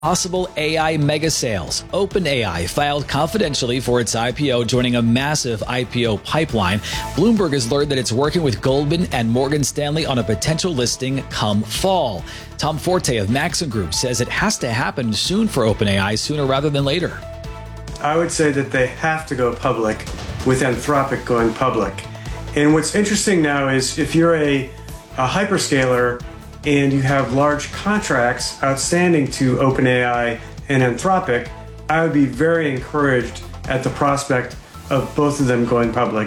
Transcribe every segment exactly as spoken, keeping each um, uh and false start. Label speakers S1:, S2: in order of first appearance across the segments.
S1: Possible A I mega sales. OpenAI filed confidentially for its I P O, joining a massive I P O pipeline. Bloomberg has learned that it's working with Goldman and Morgan Stanley on a potential listing come fall. Tom Forte of Maxim Group says it has to happen soon for OpenAI, sooner rather than later.
S2: I would say that they have to go public, with Anthropic going public. And what's interesting now is if you're a, a hyperscaler and you have large contracts outstanding to OpenAI and Anthropic, I would be very encouraged at the prospect of both of them going public.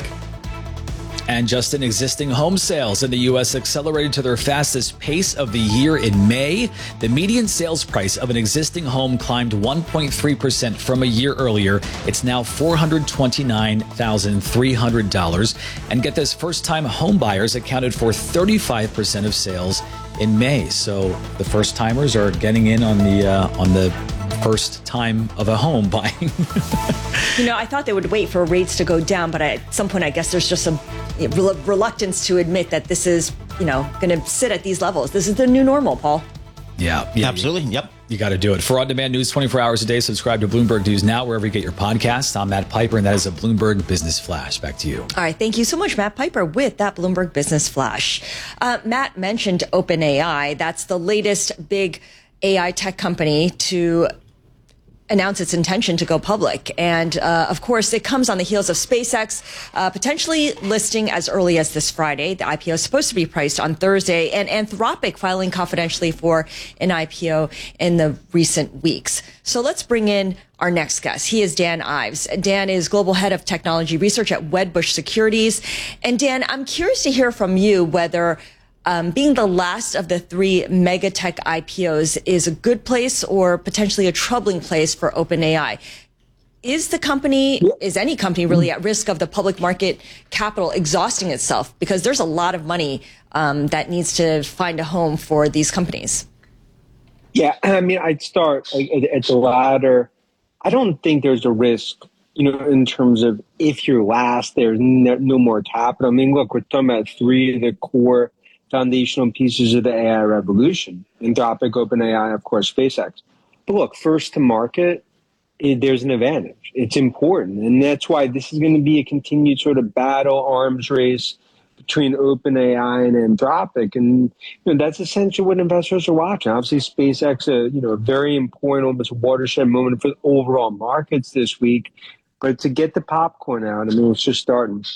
S1: And just in existing home sales in the U S accelerated to their fastest pace of the year in May. The median sales price of an existing home climbed one point three percent from a year earlier. It's now four hundred twenty-nine thousand three hundred dollars. And get this, first-time home buyers accounted for thirty-five percent of sales in May. So the first-timers are getting in on the uh, on the first time of a home buying.
S3: You know, I thought they would wait for rates to go down, but at some point, I guess there's just some reluctance to admit that this is, you know, going to sit at these levels. This is the new normal, Paul.
S1: Yeah, yeah,
S4: absolutely. Yep.
S1: You got to do it. For on-demand news twenty-four hours a day, subscribe to Bloomberg News Now, wherever you get your podcasts. I'm Matt Piper, and that is a Bloomberg Business Flash. Back to you.
S3: All right. Thank you so much, Matt Piper, with that Bloomberg Business Flash. Uh, Matt mentioned OpenAI. That's the latest big A I tech company to announce its intention to go public. And, uh, of course, it comes on the heels of SpaceX uh, potentially listing as early as this Friday. The I P O is supposed to be priced on Thursday, and Anthropic filing confidentially for an I P O in the recent weeks. So let's bring in our next guest. He is Dan Ives. Dan is Global Head of Technology Research at Wedbush Securities. And Dan, I'm curious to hear from you whether Um, being the last of the three mega tech I P Os is a good place or potentially a troubling place for OpenAI. Is the company, is any company really at risk of the public market capital exhausting itself? Because there's a lot of money um, that needs to find a home for these companies.
S5: Yeah, I mean, I'd start at the latter. I don't think there's a risk, you know, in terms of if you're last, there's no, no more capital. I mean, look, we're talking about three of the core foundational pieces of the A I revolution: Anthropic, OpenAI, of course, SpaceX. But look, first to market, it, there's an advantage. It's important. And that's why this is going to be a continued sort of battle arms race between OpenAI and Anthropic. And you know, that's essentially what investors are watching. Obviously, SpaceX, a, you know, a very important, almost watershed moment for the overall markets this week. But to get the popcorn out, I mean, it's just starting.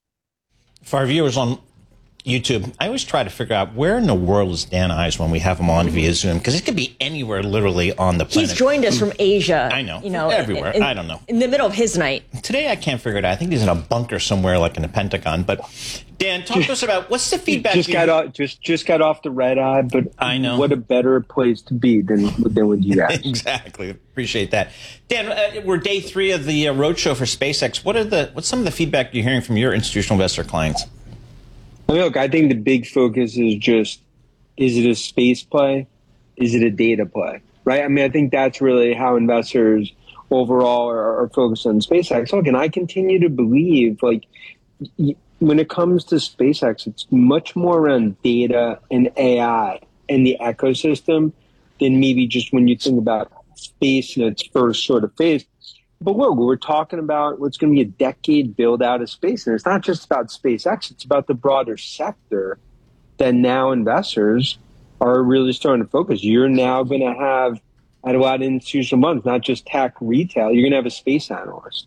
S4: For our viewers on YouTube, I always try to figure out where in the world is Dan Ives when we have him on via Zoom, because it could be anywhere literally on the planet.
S3: He's joined us from Asia.
S4: I know.
S3: You know,
S4: everywhere.
S3: In,
S4: I don't know.
S3: In the middle of his night.
S4: Today I can't figure it out. I think he's in a bunker somewhere like in the Pentagon. But Dan, talk to us about what's the feedback.
S5: Just
S4: you
S5: got off, just just got off the red eye, but
S4: I know.
S5: What a better place to be than than with you guys.
S4: Exactly. Appreciate that. Dan, uh, we're day three of the uh, roadshow for SpaceX. What are the what's some of the feedback you're hearing from your institutional investor clients?
S5: Look, I think the big focus is just, is it a space play? Is it a data play? Right? I mean, I think that's really how investors overall are, are focused on SpaceX. Look, and I continue to believe, like, y- when it comes to SpaceX, it's much more around data and A I and the ecosystem than maybe just when you think about space in its first sort of phase. But look, we're talking about what's going to be a decade build out of space. And it's not just about SpaceX. It's about the broader sector that now investors are really starting to focus. You're now going to have, at a lot of institutional funds, not just tech retail, you're going to have a space analyst.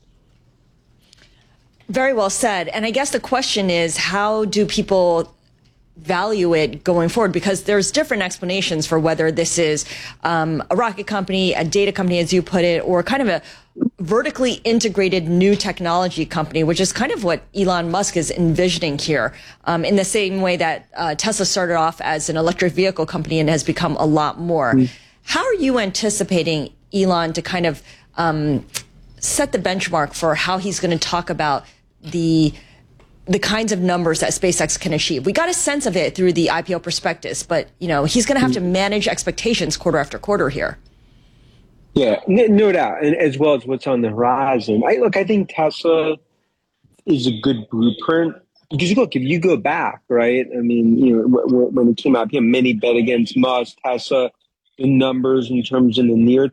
S3: Very well said. And I guess the question is, how do people value it going forward? Because there's different explanations for whether this is um, a rocket company, a data company, as you put it, or kind of a vertically integrated new technology company, which is kind of what Elon Musk is envisioning here, um, in the same way that uh, Tesla started off as an electric vehicle company and has become a lot more. Mm. How are you anticipating Elon to kind of um, set the benchmark for how he's going to talk about the the kinds of numbers that SpaceX can achieve? We got a sense of it through the I P O prospectus, but you know he's going to have to manage expectations quarter after quarter here.
S5: Yeah, no doubt, and as well as what's on the horizon. I, look, I think Tesla is a good blueprint because look, if you go back, right? I mean, you know, w- w- when it came out, you know, many bet against Musk. Tesla the numbers in terms in the near